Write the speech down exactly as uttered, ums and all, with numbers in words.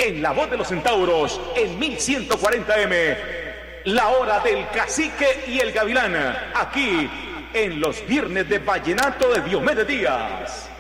en La Voz de los Centauros, en mil ciento cuarenta eme. La hora del cacique y el gavilán, aquí en los viernes de vallenato de Diomedes Díaz.